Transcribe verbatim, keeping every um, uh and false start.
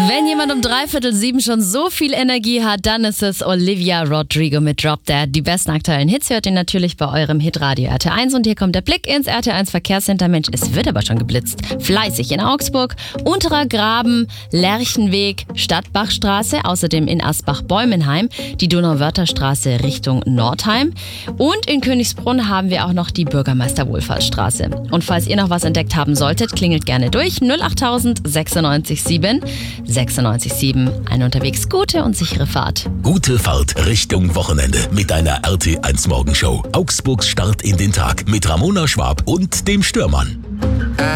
Wenn jemand um dreiviertel sieben schon so viel Energie hat, dann ist es Olivia Rodrigo mit Drop Dead. Die besten aktuellen Hits hört ihr natürlich bei eurem Hitradio R T eins. Und hier kommt der Blick ins R T eins Verkehrscenter. Mensch, es wird aber schon geblitzt. Fleißig in Augsburg, Unterer Graben, Lerchenweg, Stadtbachstraße, außerdem in Asbach-Bäumenheim, die Donauwörtherstraße Richtung Nordheim. Und in Königsbrunn haben wir auch noch die Bürgermeister-Wohlfahrtsstraße. Und falls ihr noch was entdeckt haben solltet, klingelt gerne durch. null achttausend sechsundneunzig sieben sechsundneunzig sieben. Eine unterwegs gute und sichere Fahrt. Gute Fahrt Richtung Wochenende mit deiner R T eins Morgenshow. Augsburgs Start in den Tag mit Ramona Schwab und dem Stürmann.